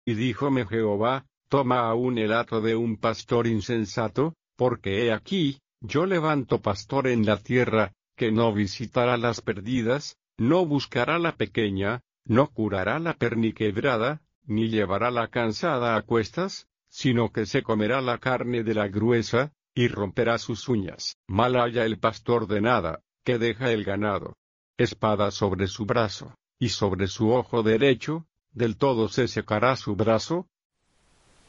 Y díjome Jehová, toma aún el hato de un pastor insensato, porque he aquí, yo levanto pastor en la tierra, que no visitará las perdidas, no buscará la pequeña, no curará la perniquebrada, ni llevará la cansada a cuestas, sino que se comerá la carne de la gruesa, y romperá sus uñas. Mal haya el pastor de nada, que deja el ganado. Espada sobre su brazo, y sobre su ojo derecho, del todo se secará su brazo,